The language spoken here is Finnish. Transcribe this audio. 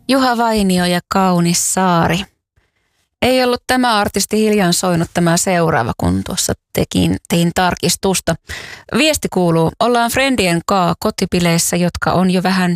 Juha Vainio ja Kaunis saari. Ei ollut tämä artisti hiljan soinut tämä seuraava, kun tuossa tein tarkistusta. Viesti kuuluu, ollaan friendien kaa kotipileissä, jotka on jo vähän